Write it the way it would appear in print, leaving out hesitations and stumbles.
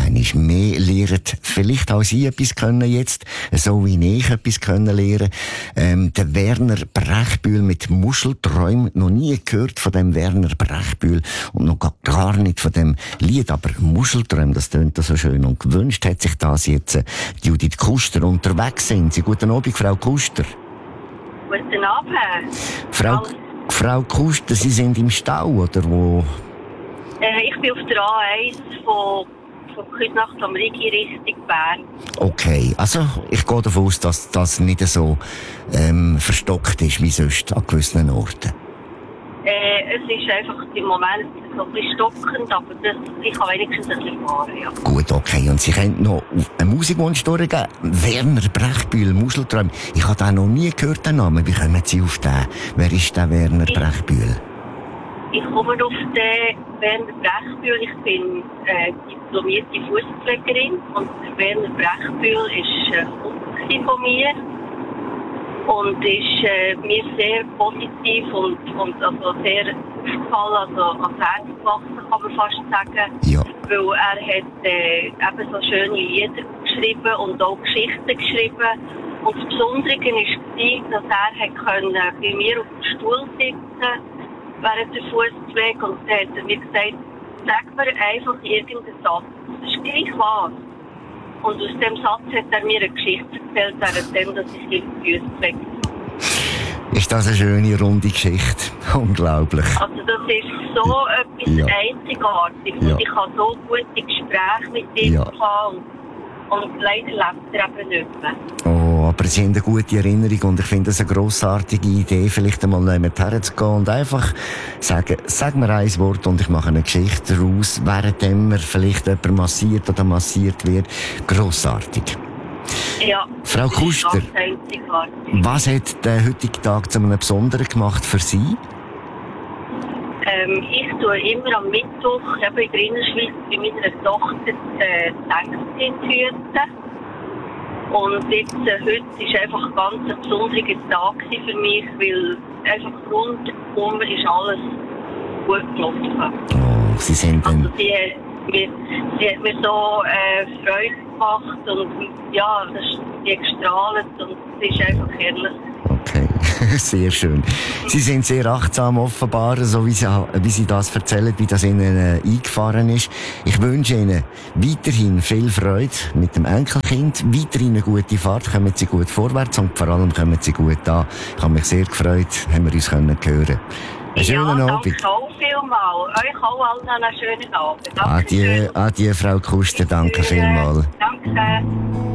einmal mehr lernen, vielleicht auch Sie etwas können jetzt, so wie ich etwas können lernen. Der Werner Brechbühl mit Muschelträumen, noch nie gehört von dem Werner Brechbühl und noch gar nicht von dem Lied, aber Muschelträume, das tönt so schön und gewünscht hat sich das jetzt Judith Kuster. Unterwegs sind Sie. Guten Abend, Frau Kuster. Guten Abend. Frau Kuster, Sie sind im Stau, oder wo? Ich bin auf der A1 von Küsnacht am Rigi Richtung Bern. Okay, also ich gehe davon aus, dass das nicht so verstockt ist wie sonst an gewissen Orten. Es ist einfach im Moment so ein bisschen stockend, aber ich kann wenigstens ein bisschen fahren, ja. Gut, okay. Und Sie können noch einen Musikwunsch durchgeben? Werner Brechbühl, Muschelträume. Ich habe den noch nie gehört, den Namen. Wie kommen Sie auf den? Wer ist der Werner Brechbühl? Ich komme auf den Werner Brechbühl. Ich bin diplomierte Fußpflegerin und der Werner Brechbühl ist ein Kumpel von mir und ist mir sehr positiv und also sehr aufgefallen, also ans Herz gewachsen, kann man fast sagen. Ja. Weil er hat eben so schöne Lieder geschrieben und auch Geschichten geschrieben. Und das Besondere war, dass er bei mir auf dem Stuhl sitzen während der Fußpflege und dann hat er mir gesagt, sag mir einfach irgendeinen Satz. Das ist gleich was. Und aus dem Satz hat er mir eine Geschichte erzählt, währenddem, dass ich in die Fußpflege war. Ist das eine schöne, runde Geschichte? Unglaublich. Also das ist so etwas Einzigartiges. Ja. Und ich habe so gute Gespräche mit ihm gehabt und leider lebt er eben nicht mehr. Oh, aber Sie haben eine gute Erinnerung und ich finde das eine grossartige Idee, vielleicht einmal jemand herzugehen und einfach sagen, sag mir ein Wort und ich mache eine Geschichte daraus, währenddem mir vielleicht jemand massiert oder massiert wird. Grossartig. Ja. Frau Kuster, was hat der heutige Tag zu einem Besonderen gemacht für Sie? Ich tue immer am Mittwoch in der Innerschweiz bei meiner Tochter Thanksgiving hüten. Und jetzt, heute war einfach ein ganz besonderer Tag für mich, weil einfach rundum ist alles gut gelaufen. Oh, Sie sind dann... Also sie hat mir so Freude gemacht und ja, sie hat gestrahlt und es ist einfach herrlich. Okay, sehr schön. Sie sind sehr achtsam offenbar, so wie Sie das erzählen, wie das Ihnen eingefahren ist. Ich wünsche Ihnen weiterhin viel Freude mit dem Enkelkind, weiterhin eine gute Fahrt, kommen Sie gut vorwärts und vor allem kommen Sie gut an. Ich habe mich sehr gefreut, haben wir uns hören können. Einen schönen Abend. Danke auch vielmals. Euch auch allen einen schönen Abend. Adieu, Frau Kuster, danke vielmals. Danke.